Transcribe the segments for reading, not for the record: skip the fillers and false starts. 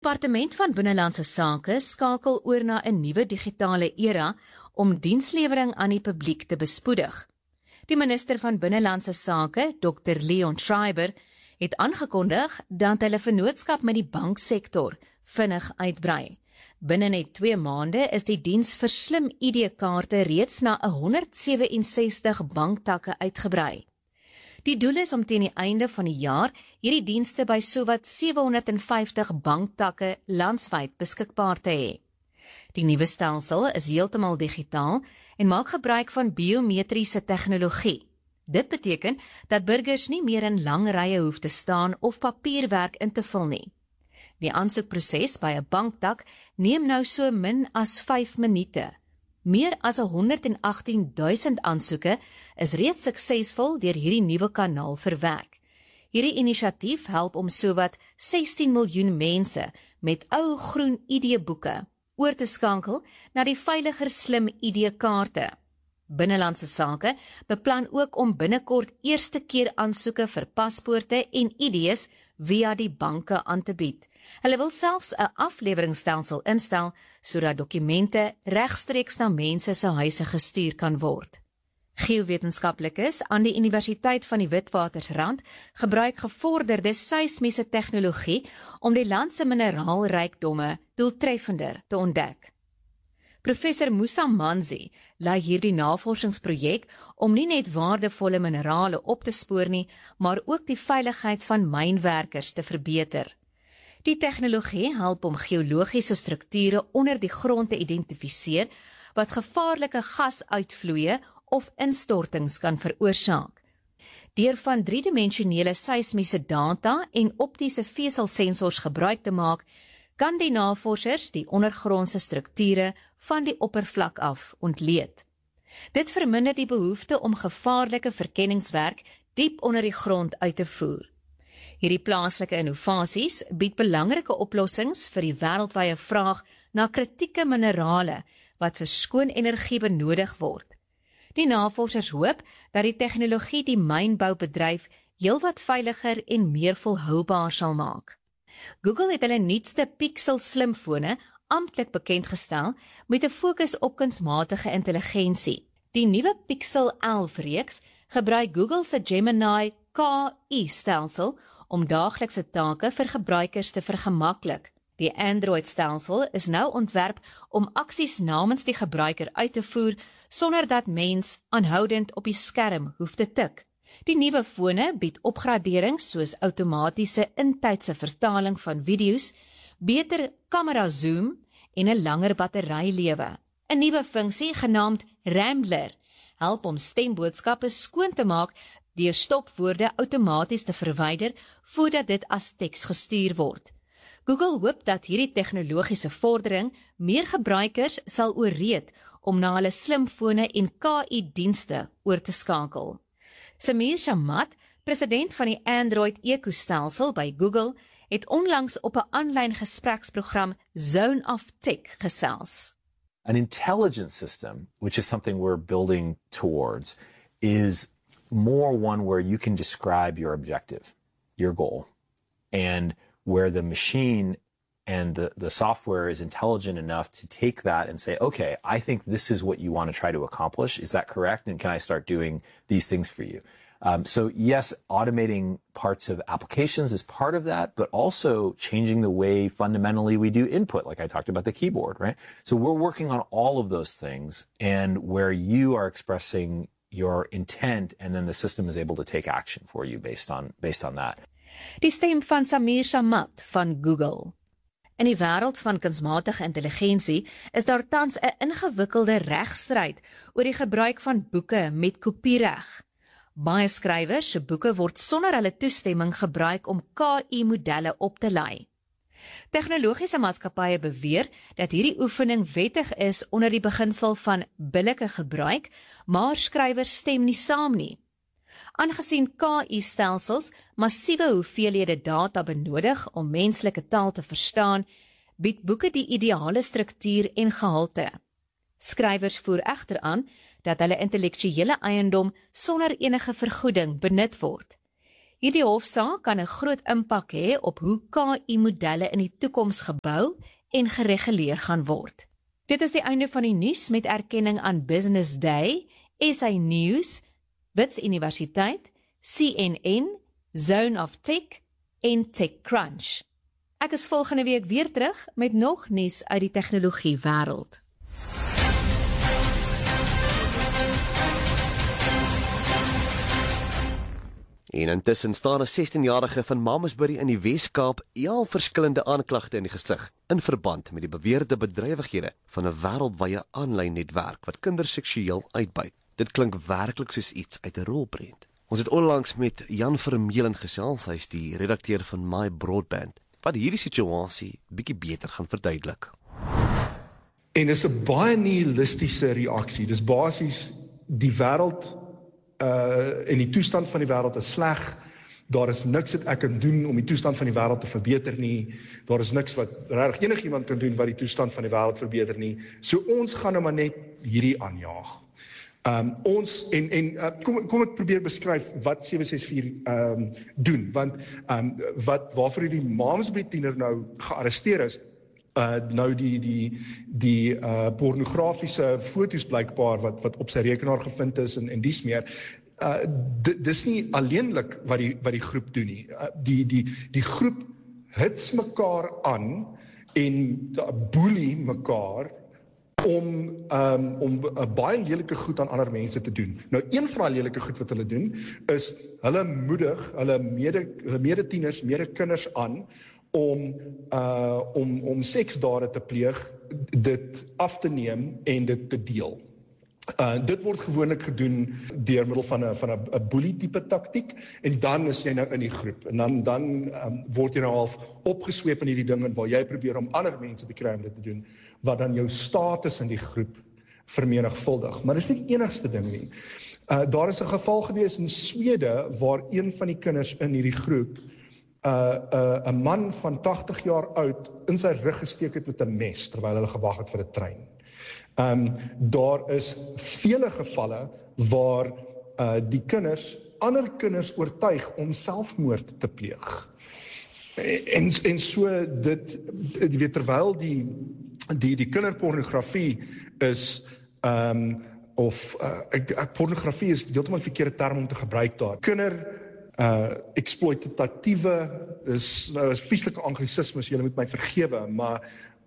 Departement van Binnelandse Sake skakel oor na 'n nuwe digitale era om dienslewering aan die publiek te bespoedig. Die minister van Binnelandse Sake, Dr. Leon Schreiber, het aangekondig dat hulle vennootskap met die banksektor vinnig uitbrei. Binne net 2 maande is die diens vir slim ID-kaarte reeds na 167 banktakke uitgebrei. Die doel is om teen die einde van die jaar hierdie dienste by sowat 750 banktakke landwyd beskikbaar te hê. Die nuwe stelsel is heeltemal digitaal en maak gebruik van biometriese tegnologie. Dit beteken dat burgers nie meer in lang rye hoef te staan of papierwerk in te vul nie. Die aansoekproses by 'n banktak neem nou so min as 5 minute. Meer as 118.000 aansoeke is reeds suksesvol deur hierdie nuwe kanaal verwerk. Hierdie inisiatief help om sowat 16 miljoen mense met ou groen ID-boeke oor te skakel na die veiliger slim ID-kaarte. Binnelandse Sake beplan ook om binnekort eerste keer aansoeke vir paspoorte en ID's via die banke aan te bied. Hulle wil selfs 'n afleweringsstelsel instel sodat dokumente regstreeks na mense se huise gestuur kan word. Geowetenskaplikes aan die Universiteit van die Witwatersrand gebruik gevorderde seismiese tegnologie om die land se mineraalrykdomme doeltreffender te ontdek. Professor Musa Manzi lei hierdie navorsingsprojek om nie net waardevolle minerale op te spoor nie, maar ook die veiligheid van mynwerkers te verbeter. Die tegnologie help om geologiese strukture onder die grond te identifiseer wat gevaarlike gasuitvloeie of instortings kan veroorsaak. Deur van 3-dimensionele seismiese data en optiese veselsensors gebruik te maak, kan die navorsers die ondergrondse strukture van die oppervlak af ontleed. Dit verminder die behoefte om gevaarlike verkenningswerk diep onder die grond uit te voer. Hierdie plaaslike innovasies bied belangrike oplossings vir die wêreldwye vraag na kritieke minerale wat vir skoon energie benodig word. Die navorsers hoop dat die tegnologie die mynboubedryf heelwat veiliger en meer volhoubaar sal maak. Google het hulle nuutste Pixel slimfone amptelik bekendgestel met 'n fokus op kunsmatige intelligensie. Die nuwe Pixel 11 reeks gebruik Google se Gemini KI-stelsel om daaglikse take vir gebruikers te vergemaklik. Die Android-stelsel is nou ontwerp om aksies namens die gebruiker uit te voer sonder dat mens aanhoudend op die skerm hoef te tik. Die nuwe fone bied opgraderings soos outomatiese intydse vertaling van video's, beter kamera zoom en 'n langer batterylewe. 'n Nuwe funksie genaamd Rambler help om stemboodskappe skoon te maak deur stopwoorde outomaties te verwyder voordat dit as teks gestuur word. Google hoop dat hierdie tegnologiese vordering meer gebruikers sal ooreed om na hulle slimfone en KI-dienste oor te skakel. Samir Shamat, president van die Android-ekostelsel by Google, het onlangs op 'n aanlyn gespreksprogram Zone of Tech gesels. An intelligent system, which is something we're building towards, is more one where you can describe your objective, your goal, and where the machine and the software is intelligent enough to take that and say, okay, I think this is what you want to try to accomplish. Is that correct? And can I start doing these things for you? So yes, automating parts of applications is part of that, but also changing the way fundamentally we do input, like I talked about the keyboard, right? So we're working on all of those things, and where you are expressing your intent and then the system is able to take action for you based on that. Die stem van Samir Shamat van Google. In die wêreld van kunsmatige intelligensie is daar tans 'n ingewikkelde regstryd oor die gebruik van boeke met kopiereg. Baie skrywers se boeke word sonder hulle toestemming gebruik om KI-modelle op te lei. Tegnologiese maatskappye beweer dat hierdie oefening wettig is onder die beginsel van billike gebruik, maar skrywers stem nie saam nie. Aangesien KI-stelsels massiewe hoeveelhede data benodig om menslike taal te verstaan, bied boeke die ideale struktuur en gehalte. Skrywers voer egter aan dat hulle intellektuele eiendom sonder enige vergoeding benut word. Hierdie hofsaak kan 'n groot impak hê op hoe KI-modelle in die toekoms gebou en gereguleer gaan word. Dit is die einde van die nuus met erkenning aan Business Day, SA News, Wits Universiteit, CNN, Zone of Tech en TechCrunch. Ek is volgende week weer terug met nog nuus uit die tegnologie wêreld. En intussen staan 'n 16-jarige van Mamasbury in die Wes-Kaap al verskillende aanklagte in die gesig in verband met die beweerde bedrywighede van 'n wêreldwye aanlyn netwerk wat kinders seksueel uitbuit. Dit klink werklik soos iets uit 'n rolprent. Ons het onlangs met Jan Vermeulen gesels, hy is die redakteur van My Broadband, wat hierdie situasie bietjie beter gaan verduidelik. En dis 'n baie nihilistiese reaksie. Dis basies die wêreld en die toestand van die wêreld is sleg. Daar is niks wat ek kan doen om die toestand van die wêreld te verbeter nie. Daar is niks wat regtig enigiemand kan doen wat die toestand van die wêreld verbeter nie. So ons gaan nou maar net hierdie aanjaag. Ons kom ek probeer beskryf wat 764 doen, want waarvoor die Mamasbury tiener nou gearresteer is, nou die pornografiese foto's blykbaar wat op sy rekenaar gevind is en dies meer. Dis nie alleenlik wat die groep doen nie. Die groep hits mekaar aan en boelie mekaar om baie lelike goed aan ander mense te doen. Nou, een van die lelike goed wat hulle doen, is hulle moedig hulle medetieners, medekinders aan om seksdade te pleeg, dit af te neem en dit te deel. Dit word gewoonlik gedoen deur middel van 'n boelie tipe taktiek, en dan is jy nou in die groep, en dan word jy nou half opgesweep in hierdie ding waar jy probeer om ander mense te kry om dit te doen, wat dan jou status in die groep vermenigvuldig. Maar dis nie die enigste ding nie. Daar is 'n geval gewees in Swede waar een van die kinders in hierdie groep 'n man van 80 jaar oud in sy rug gesteek het met 'n mes terwyl hulle gewag het vir 'n trein. Daar is vele gevalle waar die kinders ander kinders oortuig om selfmoord te pleeg. En so dit weet, terwyl die kinderpornografie is pornografie is heeltemal 'n verkeerde term om te gebruik daar. Exploitatiewe is nou 'n vieslike anglisisme, so julle moet my vergewe, maar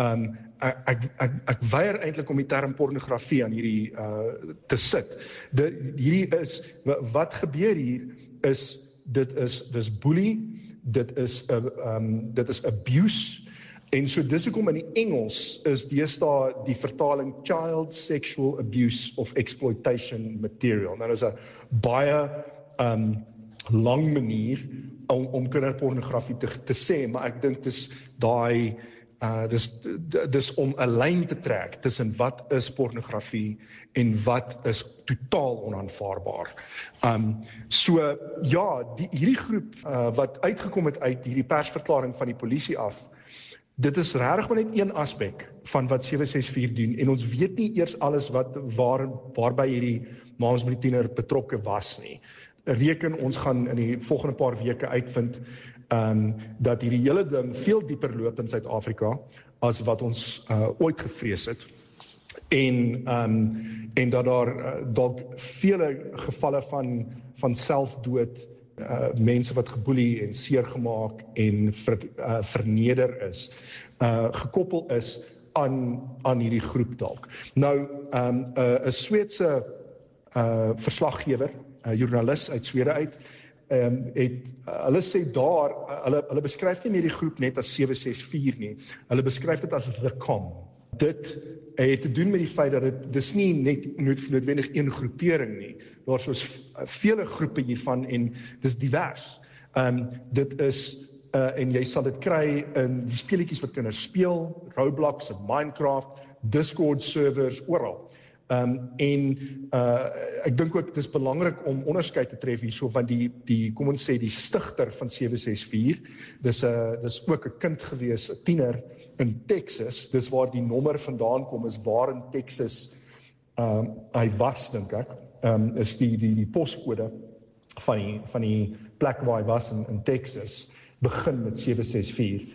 ek weier eintlik om die term pornografie aan hierdie te sit. Hierdie is wat gebeur hier is dis bully, dit is abuse, en so dis hoekom in die Engels is deesdae die vertaling child sexual abuse of exploitation material. Nou dis 'n baie lang manier om kinderpornografie te sê, maar ek dink dis om 'n lyn te trek tussen wat is pornografie en wat is totaal onaanvaarbaar. So ja, hierdie groep wat uitgekom het uit hierdie persverklaring van die polisie af, dit is regtig maar net een aspek van wat 764 doen, en ons weet nie eers alles waarby hierdie Mamasbury tiener betrokke was nie. Reken ons gaan in die volgende paar weke uitvind dat hierdie hele ding veel dieper loop in Suid-Afrika as wat ons ooit gevrees het. En dat daar dalk vele gevalle van selfdood, mense wat geboelie en seergemaak en verneder is, gekoppel is aan hierdie groep dalk. Nou, 'n Sweedse verslaggewer, 'n joernalis uit Swede uit, hulle sê daar, hulle beskryf nie meer die groep net as 764 nie, hulle beskryf dit as The Com. Dit het te doen met die feit dat dis nie net noodwendig een groepering nie, daar is vele groepe hiervan en dis divers. Dit is, en jy sal dit kry in die speletjies wat kinders speel, Roblox en Minecraft, Discord servers, oral. Ek dink ook dis belangrik om onderskeid te tref hierso, want kom ons sê die stigter van 764, dis ook 'n kind gewees, 'n tiener in Texas, dis waar die nommer vandaan kom, is waar in Texas hy was, dink ek, is die poskode. van die plek waar hy was in Texas, begin met 764.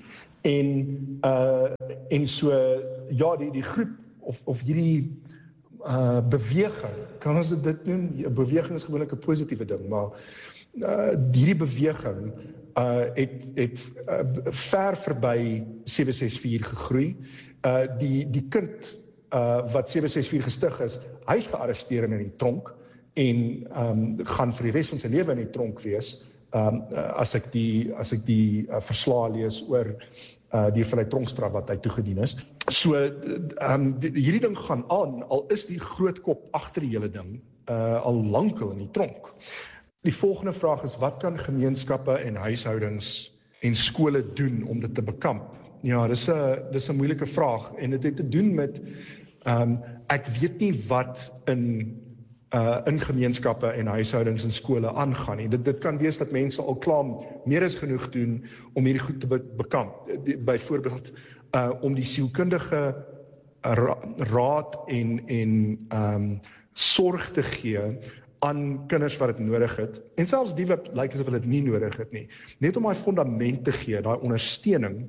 En so, ja, die groep, of hierdie beweging, kan ons dit noem? Beweging is gewoonlik 'n positiewe ding, maar hierdie beweging het ver verby 764 gegroei. Die kind wat 764 gestig is, hy is gearresteer en in die tronk en gaan vir die res van sy lewe in die tronk wees, as ek die verslae lees oor die hoeveelheid tronkstraf wat hy toegedien is. So hierdie ding gaan aan, al is die groot kop agter die hele ding al lankal in die tronk. Die volgende vraag is, wat kan gemeenskappe en huishoudings en skole doen om dit te bekamp? Ja, dis 'n moeilike vraag en dit het te doen met ek weet nie wat in gemeenskappe en huishoudings en skole aangaan nie. Dit kan wees dat mense al klaar meer as genoeg doen om hierdie goed te bekamp. Byvoorbeeld om die sielkundige raad en sorg te gee aan kinders wat dit nodig het, en selfs die wat lyk asof hulle dit nie nodig het nie, net om daai fondament te gee, daai ondersteuning,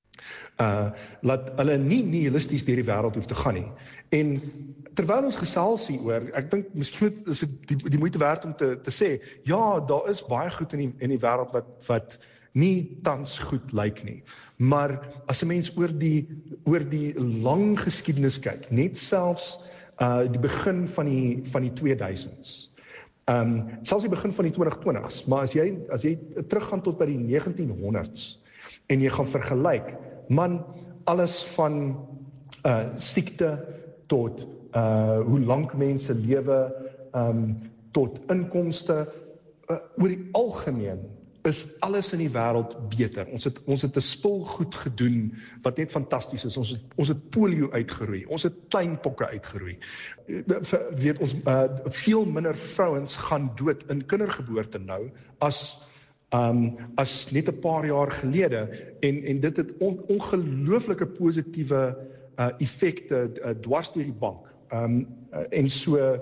laat hulle nie nihilisties deur die wêreld hoef te gaan nie. En terwyl ons gesels hieroor, ek dink miskien is dit die moeite werd om te sê, ja, daar is baie goed in die wêreld wat nie tans goed lyk nie. Maar as 'n mens oor die lang geskiedenis kyk, net selfs die begin van die 2000s, selfs die begin van die 2020s, maar as jy teruggaan tot by die 1900s en jy gaan vergelyk, man, alles van siekte tot hoe lank mense lewe, tot inkomste, oor die algemeen is alles in die wêreld beter. Ons het 'n spul goed gedoen wat net fantasties is. Ons het polio uitgeroei. Ons het kleinpokke uitgeroei. Weet ons, veel minder vrouens gaan dood in kindergeboorte nou as net 'n paar jaar gelede, en dit het ongelooflike positiewe effekte dwars deur die bank. En so,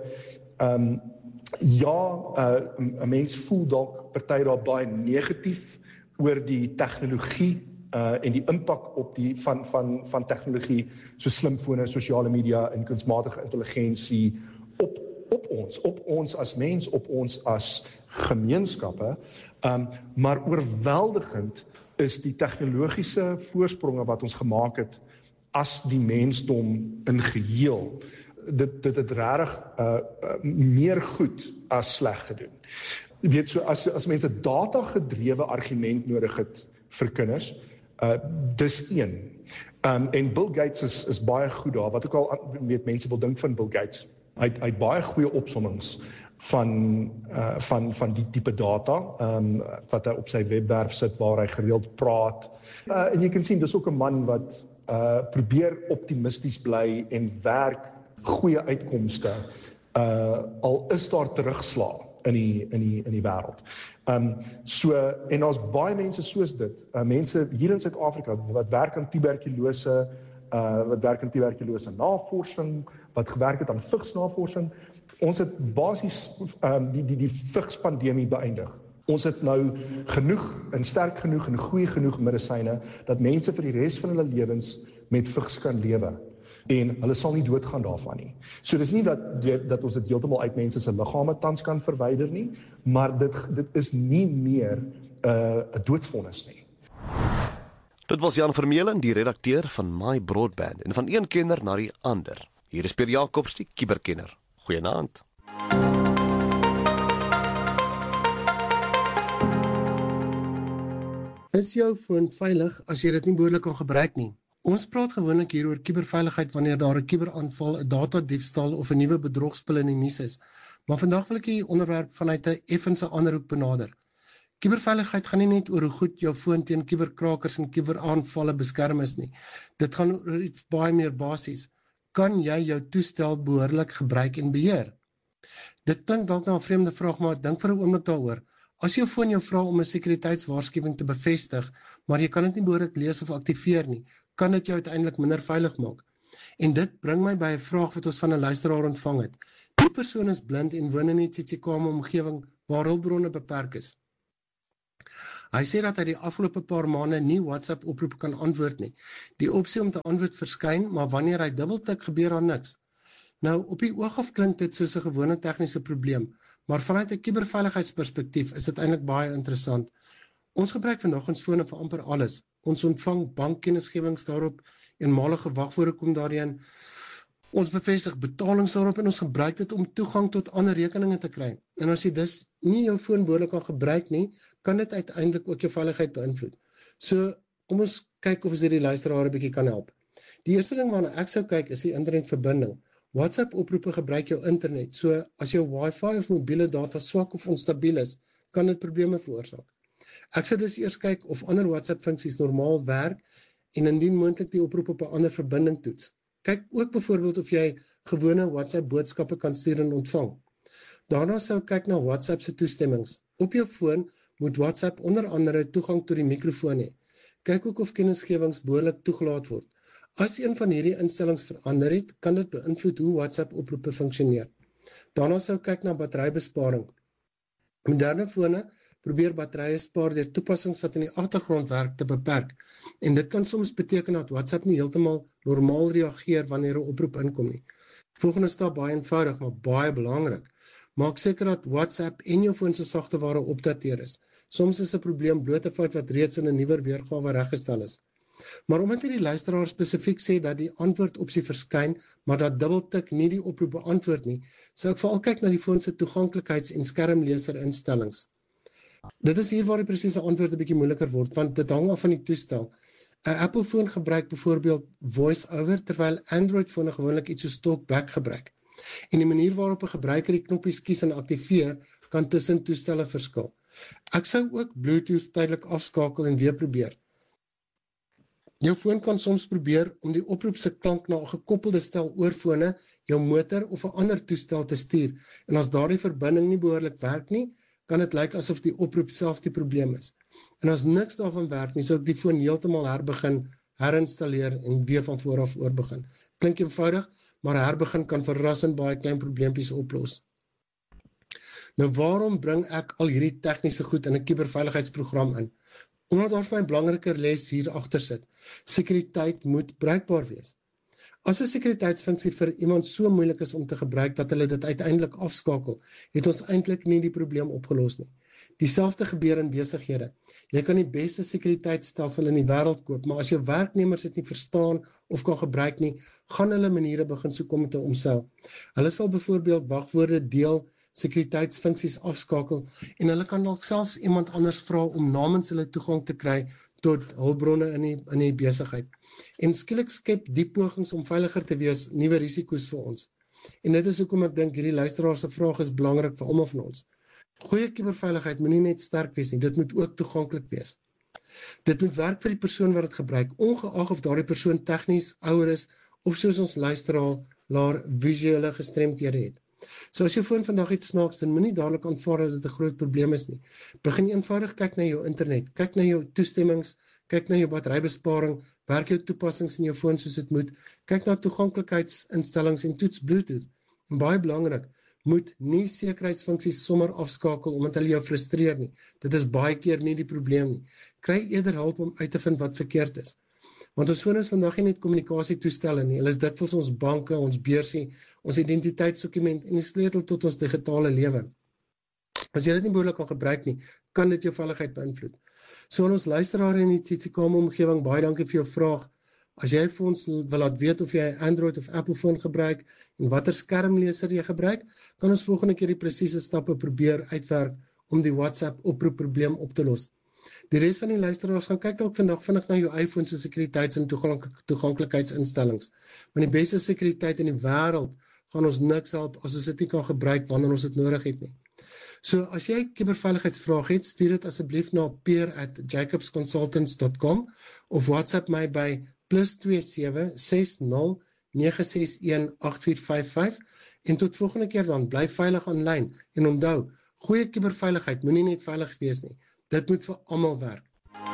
ja, 'n mens voel dalk party daar baie negatief oor die tegnologie en die impak op van tegnologie, so slimfone, sosiale media en kunsmatige intelligensie op ons as mens, op ons as gemeenskappe, maar oorweldigend is die tegnologiese voorspronge wat ons gemaak het as die mensdom in geheel. Dit het regtig meer goed as sleg gedoen. Jy weet, so as mense data-gedrewe argument nodig het vir kinders, dis een. En Bill Gates is baie goed daar, wat ook al weet mense wil dink van Bill Gates. Hy het baie goeie opsommings van die tipe data, wat hy op sy webwerf sit, waar hy gereeld praat. En jy kan sien, dis ook 'n man wat probeer optimisties bly en werk goeie uitkomste, al is daar terugslag in die wêreld. En daar's baie mense soos dit, mense hier in Suid-Afrika wat werk aan tuberkulose, navorsing, wat gewerk het aan vigsnavorsing. Ons het basies die vigspandemie beëindig. Ons het nou genoeg en sterk genoeg en goeie genoeg medisyne dat mense vir die res van hulle lewens met vigs kan lewe. En hulle sal nie doodgaan daarvan nie. So dis nie dat ons dit heeltemal uit mense se liggame tans kan verwyder nie, maar dit is nie meer 'n doodsvonnis nie. Dit was Jan Vermeulen, die redakteur van My Broadband, en van een kenner na die ander. Hier is Pierre Jacobs, die kuberkenner. Goeienaand. Is jou foon veilig as jy dit nie behoorlik kan gebruik nie? Ons praat gewoonlik hier oor kuberveiligheid wanneer daar 'n kuberaanval, 'n datadiefstal of 'n nuwe bedrogspel in die nuus is. Maar vandag wil ek die onderwerp vanuit 'n effense ander hoek benader. Kuberveiligheid gaan nie net oor hoe goed jou foon teen kuberkrakers en kuberaanvalle beskerm is nie. Dit gaan oor iets baie meer basies. Kan jy jou toestel behoorlik gebruik en beheer? Dit klink dalk na 'n vreemde vraag, maar dink vir 'n oomblik daaroor. As jou foon jou vra om 'n sekuriteitswaarskuwing te bevestig, maar jy kan dit nie behoorlik lees of aktiveer nie, kan dit jou uiteindelik minder veilig maak. En dit bring my by 'n vraag wat ons van 'n luisteraar ontvang het. Die persoon is blind en woon in 'n tsitsikame omgewing waar hulpbronne beperk is. Hy sê dat hy die afgelope paar maande nie WhatsApp oproepe kan antwoord nie. Die opsie om te antwoord verskyn, maar wanneer hy dubbeltik gebeur daar niks. Nou, op die oog af klink dit soos 'n gewone tegniese probleem, maar vanuit 'n kuberveiligheidsperspektief is dit eintlik baie interessant. Ons gebruik vandag ons fone vir amper alles. Ons ontvang bankkennisgewings daarop, eenmalige wagwoorde kom daarin. Ons bevestig betalings daarop en ons gebruik dit om toegang tot ander rekeninge te kry. En as jy dus nie jou foon behoorlik kan gebruik nie, kan dit uiteindelik ook jou veiligheid beïnvloed. So, kom ons kyk of ons hierdie luisteraar 'n bietjie kan help. Die eerste ding waarna ek sou kyk is die internetverbinding. WhatsApp oproepe gebruik jou internet, so as jou wifi of mobiele data swak of onstabiel is, kan dit probleme veroorsaak. Ek sou dus eers kyk of ander WhatsApp-funksies normaal werk en indien moontlik die oproep op 'n ander verbinding toets. Kyk ook byvoorbeeld of jy gewone WhatsApp-boodskappe kan stuur en ontvang. Daarna sou kyk na WhatsApp se toestemmings. Op jou foon moet WhatsApp onder andere toegang tot die mikrofoon hê. Kyk ook of kennisgewings behoorlik toegelaat word. As een van hierdie instellings verander het, kan dit beïnvloed hoe WhatsApp-oproepe funksioneer. Daarna sou kyk na batterybesparing. Moderne fone probeer batterye spaar deur toepassings wat in die agtergrond werk te beperk. En dit kan soms beteken dat WhatsApp nie heeltemal normaal reageer wanneer 'n oproep inkom nie. Volgende stap baie eenvoudig, maar baie belangrik. Maak seker dat WhatsApp en jou foon se sagteware opdateer is. Soms is 'n probleem bloot 'n fout wat reeds in 'n nuwer weergawe reggestel is. Maar omdat hierdie luisteraar spesifiek sê dat die antwoordopsie verskyn, maar dat dubbeltik nie die oproep beantwoord nie, sou ek veral kyk na die foon se toeganklikheids- en skermleser-instellings. Dit is hier waar die presiese antwoord 'n bietjie moeiliker word, want dit hang af van die toestel. 'n Apple-foon gebruik byvoorbeeld voice-over, terwyl Android-fone gewoonlik iets soos talkback gebruik. En die manier waarop 'n gebruiker die knoppies kies en aktiveer, kan tussen toestelle verskil. Ek sou ook Bluetooth tydelik afskakel en weer probeer. Jou foon kan soms probeer om die oproep se klank na 'n gekoppelde stel oorfone, jou motor of 'n ander toestel te stuur. En as daardie verbinding nie behoorlik werk nie, kan dit lyk asof die oproep self die probleem is. En as niks daarvan werk nie, sou ek die foon heeltemal herbegin, herinstalleer en weer van voor af oorbegin. Klink eenvoudig, maar herbegin kan verrassend baie klein probleempies oplos. Nou waarom bring ek al hierdie tegniese goed in 'n kuberveiligheidsprogram in? Omdat daar vir my 'n belangriker les hier agter sit. Sekuriteit moet bruikbaar wees. As 'n sekuriteitsfunksie vir iemand so moeilik is om te gebruik dat hulle dit uiteindelik afskakel, het ons eintlik nie die probleem opgelos nie. Dieselfde gebeur in besighede. Jy kan die beste sekuriteitsstelsel in die wêreld koop, maar as jou werknemers dit nie verstaan of kan gebruik nie, gaan hulle maniere begin soek om te omseil. Hulle sal byvoorbeeld wagwoorde deel, sekuriteitsfunksies afskakel en hulle kan dalk selfs iemand anders vra om namens hulle toegang te kry tot hulpbronne in die besigheid. En skielik skep die pogings om veiliger te wees nuwe risiko's vir ons. En dit is hoekom ek dink hierdie luisteraar se vraag is belangrik vir almal van ons. Goeie kuberveiligheid moet nie net sterk wees nie, dit moet ook toeganklik wees. Dit moet werk vir die persoon wat dit gebruik, ongeag of daardie persoon tegnies ouer is of soos ons luisteraar visuele gestremdhede het. So as jou foon vandag iets snaaks doen, moenie dadelik aanvaar dat dit 'n groot probleem is nie. Begin eenvoudig kyk na jou internet, kyk na jou toestemmings, kyk na jou batterybesparing, werk jou toepassings in jou foon soos dit moet, kyk na toeganklikheidsinstellings en toets Bluetooth. En baie belangrik, moet nie sekuriteitsfunksies sommer afskakel omdat hulle jou frustreer nie. Dit is baie keer nie die probleem nie. Kry eerder hulp om uit te vind wat verkeerd is. Want ons foon is vandag nie net kommunikasietoestelle nie, hulle is dikwels ons banke, ons beursie, ons identiteitsdokument en die sleutel tot ons digitale lewe. As jy dit nie behoorlik kan gebruik nie, kan dit jou veiligheid beïnvloed. So aan ons luisteraars in die TCKM omgewing, baie dankie vir jou vraag. As jy vir ons wil laat weet of jy 'n Android of Apple foon gebruik en watter skermleser jy gebruik, kan ons volgende keer die presiese stappe probeer uitwerk om die WhatsApp oproep probleem op te los. Die res van die luisteraars gaan kyk dalk vandag vinnig na jou iPhone se sekuriteits- en toeganklikheidsinstellings. Want die beste sekuriteit in die wêreld gaan ons niks help as ons dit nie kan gebruik wanneer ons dit nodig het nie. So as jy kuberveiligheidsvrae het, stuur dit asseblief na peer@jacobsconsultants.com of WhatsApp my by +27 60 961 8455 en tot volgende keer dan, bly veilig aanlyn en onthou, goeie kuberveiligheid moenie net veilig wees nie. Dit moet vir almal werk.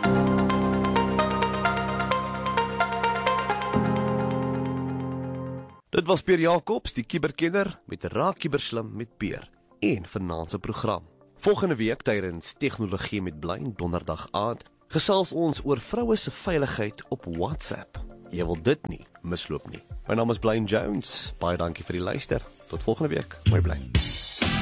Dit was Peer Jacobs, die kuberkenner met Raak Kuberslim met Peer en vanaand se program. Volgende week tydens Tegnologie met Blyn donderdag aand gesels ons oor vroue se veiligheid op WhatsApp. Jy wil dit nie misloop nie. My naam is Blyn Jones. Baie dankie vir die luister. Tot volgende week. Mooi bly.